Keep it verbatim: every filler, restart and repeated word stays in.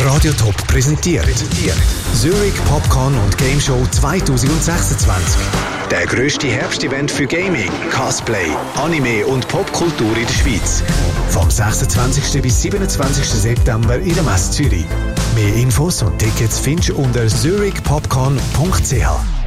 Radio Top präsentiert. Zurich Popcorn und Game Show zwanzig sechsundzwanzig. Der grösste Herbstevent für Gaming, Cosplay, Anime und Popkultur in der Schweiz. Vom sechsundzwanzigsten bis siebenundzwanzigsten September in der Messe Zürich. Mehr Infos und Tickets findest du unter zurich popcorn punkt c h.